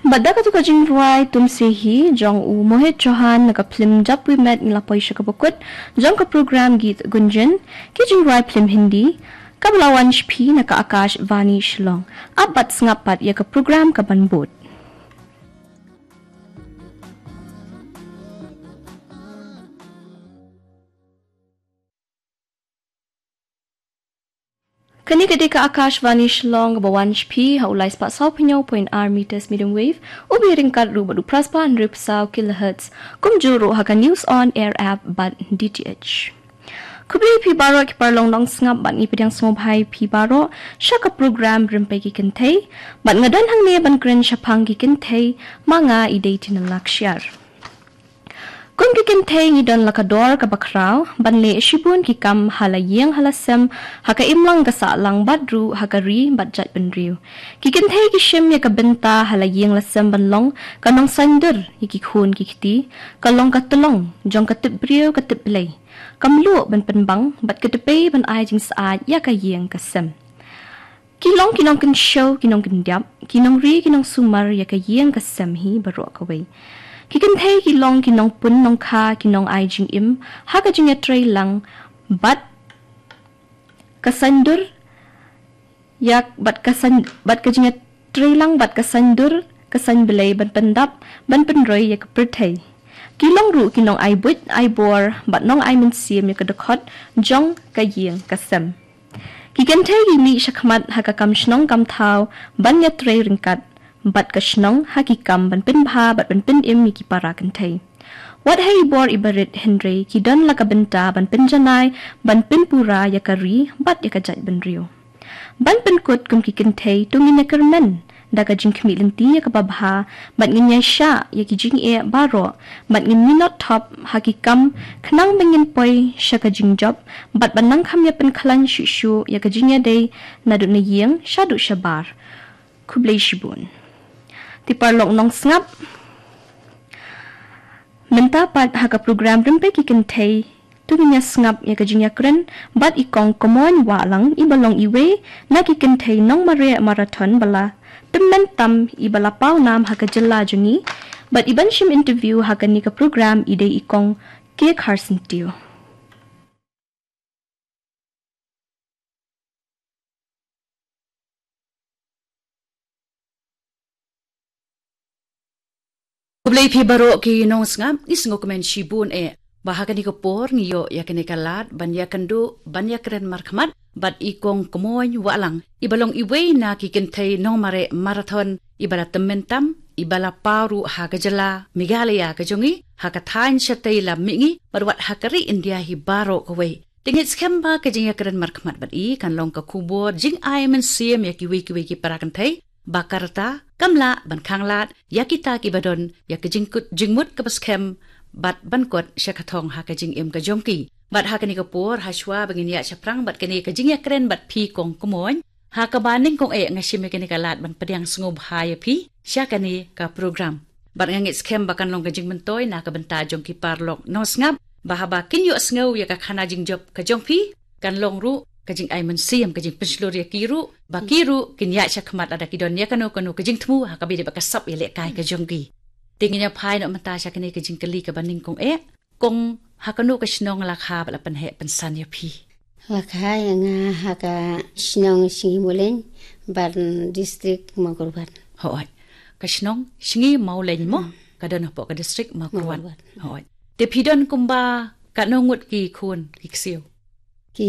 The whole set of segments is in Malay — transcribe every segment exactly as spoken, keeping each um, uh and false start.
Bada ka tu ka jingruai tum sehi jong u Mohit Chauhan naka film jab we met nilapoi shakabukut jong ka program git gunjan ki jingruai film Hindi kablawan shpi naka Akash Vani Shillong abat sengapat ya ka program ka banbut. Kani ketika Akash Vani Shillong bawan Shpi haulai sepat sau penyau point R meters medium wave ubi ringkat ru badu praspa hundred pesau kilohertz kum juru haga news on air app bat D T H. Kubli pi baro ki parlong dong sngap bat ni pedang smobhai pi baro syaka program rimpai ki kentei bat ngadan hang ne ban kren syapang ki kentei manga idei tinalaksyar. Kung kikintay ni don lakador kabakraw, banle shibun kikam halayeng halasem, haka imlang gasa lang badru hakari badjat benriw. Kikintay kishim ya kabenta halayeng lasem banlong, kanong sandur yikikhun kikiti, kalong katulong, jong katibriw katiblay. Kamlu ban penbang, bat katipay ban ayjing saad ya kayeng kasem. Kilong kinong kinsyaw, kinong kindyap, kinong ri kinong sumar ya kayeng kasem hi baro kaway. Kikintay kilong kinong pun nong ka kinong ay jing im haka jing ya tray lang bat kasandur yak bat kasan bat ka jing ya tray lang bat kasandur kasan belay ban pendap ban penroy yak pertay kilong ru kinong ay but ay bor bat nong ay mensim yak dekot jong kayeng kasem kikintay gimi syakmat haka kam shnong kam thaw ban ya tray ringkat bat kashnong hakikam ban pinbha bat ban pin im ki para kantay. Wat hay bor ibarit Henry ki don lakabenta ban pinjanay ban pinpura yakari bat yakajat ban rio. Ban pinkut kum ki kantay tungin yakarmen daga jing kmilinti yakababha bat nginyay sya yakijing e baro bat ngin minot top hakikam knang bengin poy syaka jing job bat banang kam yapen klan syusyu yakajing yaday nadut na yeng syadut syabar. Kublay shibun. Ti parlok nong sngap mentapat haka program rimpe kikintay tuginya sngap ya kajinya kren bat ikong komon walang ibalong iwe na kikintay nong mare marathon bala tementam ibala pau nam haka jela jungi bat iban shim interview haka ni ka program ide ikong ke Carson Teo. Kublay pi baro ki nong sngam is ngokumen shibun e bahaga ni kopor ngiyo yakene kalat banya kandu banya kren markmat bat ikong komoy walang ibalong iway na kikintay nong mare marathon ibala tementam ibala paru haga jala migalaya kajongi haka thain syatay la mingi barwat hakari India hi baro kaway tingit skemba kajing yakren markmat bat i kan long ka kubor jing ay men siem yakiwi kiwi ki parakantay Bakarta, kamla, ban kanglat, yakita kibadon, yakajingkut jingmut kapaskem, bat bankot syakatong hakajing im kajongki. Bat hakani kapur, haswa bangin ya syaprang, bat kani kajing yakren bat pi kong kumoy, hakabaning kong e ngasim yakani kalat ban padiang sungub haya pi, syakani ka program. Bat ngangit skem bakan long kajing mentoy, nakabenta jongki parlok no sngap, bahaba kinyo sngaw yakakana jing job kajongpi, kan long ru, kajing ay mensiam kajing penslur ya kiru bakiru kinya syakmat ada kidon ya kanu kanu kajing temu hakabide bakasap ya lekai kajongki tingnya pai no mata syakane kajing keli ka baning kong e kong hakanu ka snong lakha bala penhe pensan ya pi lakha yang haka snong singi molen bar district makurban hoi ka snong singi maulen mo kadon po ka district makurban hoi te pidon kumba kanongut ki kun kiksiu ki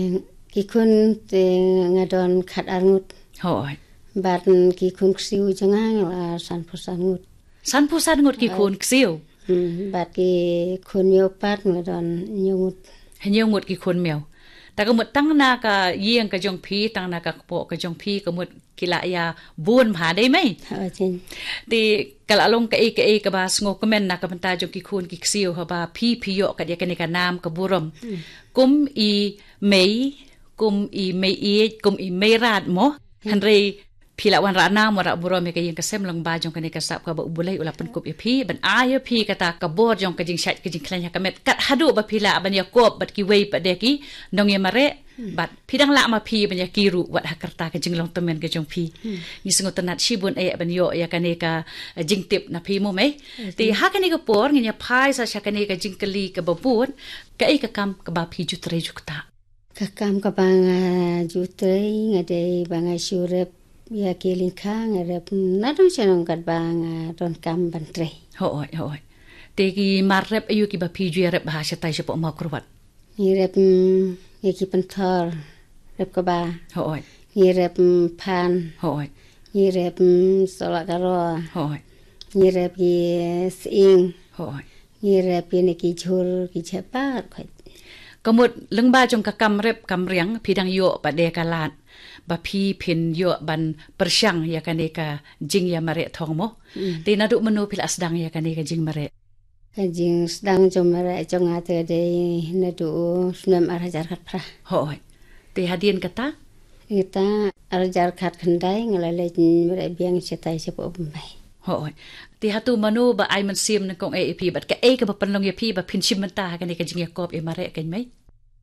ki kun te ngadon khat arngut hoi bat ki kun ksiu jangang la san pusan ngut san pusan ngut ki kun ksiu bat ki kun myo pat ngadon nyungut nyungut ki kun myo ta ka mut tang na ka yeng ka jong phi tang na ka po ka jong phi ka mut kila ya bun bha dai mai ha chin ti kala long ka e ka e ka ba sngo komen na ka banta jong ki kun ki ksiu ha ba phi phi yo ka dia ka ni ka nam ka burom kum i mei kum i mei e kum i mei rat mo hanre pila wan rana mora buro me kayeng kasem lang ba jong kane kasap ka ba ubulay ula penkop ya pi ban ayo pi kata ka bor jong kajing shat kajing klanya kamet kat hadu ba pila ban ya kop bat ki wei pa deki nong ye mare bat pidang la ma pi ban ya kiru wat hakarta kajing long temen ka jong pi ni singo tanat shibun e ban yo ya kane ka jing tip na pi mo me ti ha kane ka por ngi ya pai sa kane ka jing kali ka babun ka e ka kam ka ba pi jutre jukta ka kam ka bang jutre ngade bang syurep ya kilin khang rep nadu chanong kat bang don kam bantre hoi hoi te ki marrep ayu ki ba pi ju rep bahasa tai sepo ma kurwat ni rep ye ki pentor rep ka ba hoi ni rep pan hoi ni rep solak karo hoi ni rep ki sing hoi ni rep ni ki chur ki chapa khoi kamut lengba jong ka kam rep kam riang pidang yo pa de kalat ba pi pin yo ban persyang ya kane ka jing ya mare thong mo mm. Te nadu menu pila sedang ya kane ka jing mare ka jing sedang jom mare jong ate de nadu sunam arajar khat pra hoi te hadien kata kita arajar khat khandai ngalale mare biang chetai sepo bumbai hoi te hatu menu ba ai man sim nang kong A P bat ka e ka ba panlong ya pi ba pin sim menta kane ka jing ya kop e mare kan mai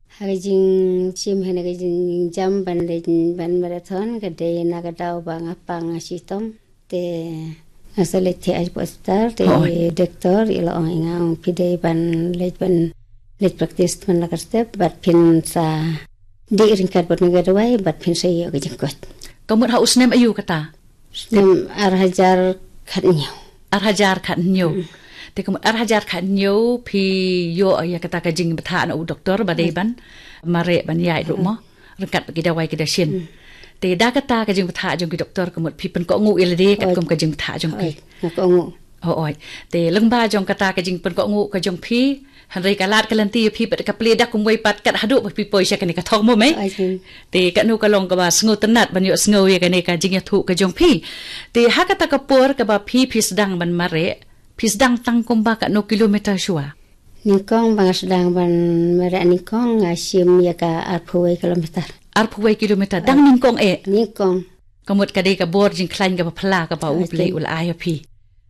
hajing sim hene ke jing jam ban le ban marathon ke de na ka dau bang apang asitom te asale te ai postar te doktor ilo ingang pide ban le ban le practice ban la step bat pin sa di ringkat bot ngadawai bat pin sai ke jengkot kamut ha usnem ayu kata nem ar hajar khatnyo ar hajar khatnyo te kam ar hajar khat nyo pi yo ya kata ka jing batha na u doktor badai ban mare ban yai ru mo rekat bagi dawai kita shin te da kata ka jing batha jong ki doktor kamut pi pen ko ngu ilade kat kom ka jing batha jong pi ko ngu ho oi te lengba jong kata ka jing pen ko ngu ka jong pi hanrei kalat kalanti pi pat ka ple dak kum wei pat kat hadu pi poi sha kan ka thong mo me te ka nu ka long ka ba sngo tanat ban yo sngo ye ka ne ka jing ya thu ka jong pi te ha kata ka por ka ba pi pi sedang ban mare pisdang tang kumba ka no kilometer shua nikong bang sedang ban mera nikong asim ya ka arpuwe kilometer arpuwe kilometer dang nikong e nikong kamut ka de ka bor jing klain ka phla ka ba uble ul ai pi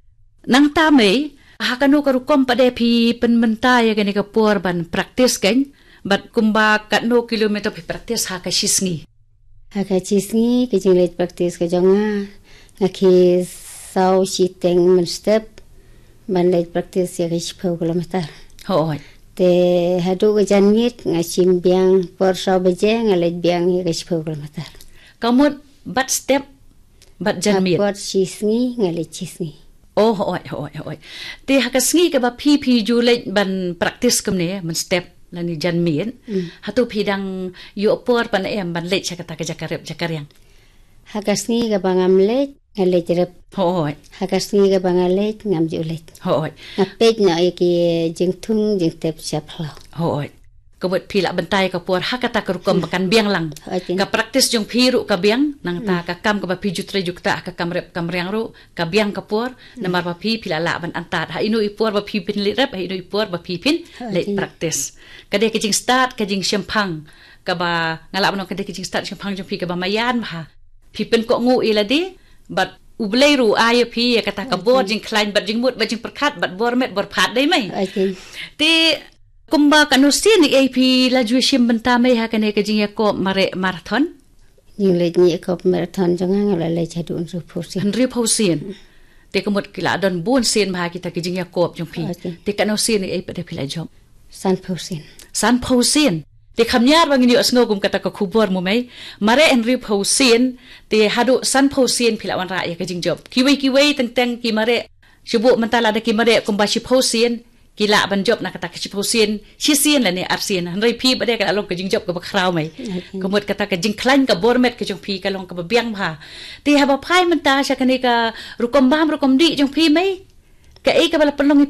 nang ta me ha ka no ka rukom pa de pi pen menta ya ka ne ka por ban practice kan bat kumba ka no kilometer pi practice ha ka shisngi ha ka shisngi ke jing let practice ka jonga ngaki sau siteng men step ban le practice ya ke sepuluh kilometer hoi te hadu ke janmit ngasim biang por sau beje ngale biang ya ke sepuluh kilometer kamut bat step bat janmit por sisngi ngale sisngi oh hoi hoi hoi te hakasngi ka ba pi pi ju le ban practice kum ne man step lani janmit mm. Hatu pidang yo por pan em ban le chakata ka jakarep jakariang hakasngi ka bangam le ngale jerep hoi hakasngi ka bangalet ngam julet hoi ngapet na iki jing tung jing tep saplo hoi kabut pila bentai ka por hakata ka rukom bakan biang lang ka practice jong piru ka biang nang ta ka kam ka ba pi jutre jukta ka kamrep kamriang ru ka biang ka por namar ba pi pila la ban antat ha inu ipor ba pi pin le rep ha inu ipor ba pi pin le practice ka de ka jing start ka jing sempang ka ba ngala ban ka de ka jing start sempang jong pi ka ba mayan ha pi pen ko ngu ilade bat ublei ru ayo pi ya kata ka bor jing klain bat jing mut bat jing perkat bat bor met bor phat dai mai te kumba kanusin ni A P la juishim benta mai ha kane ka jing ya ko mare marathon jing le ni ko marathon jang ngala le chadun ru phusin ri phusin te kamut kila don bun sin ma kita ka jing ya ko jong pi te kanusin ni A P de pila jom san phusin san phusin te khamnyar bangin yo asno kum kata ka khubor mo mai mare en ri phusin te hadu san phusin phila wan ra ya ka jing job kiwei kiwei teng teng ki mare shubu mentala da ki mare kum ba shi phusin kila ban job na kata ka shi phusin shi sin la ne arsin han ri phi ba de ka along ka jing job ka ba khrau mai kumut kata ka jing klan ka bormet ka jong phi ka long ka ba biang bha te ha ba phai menta sha ka ne ka rukom bam rukom di jong phi mai ka e ka bala pelong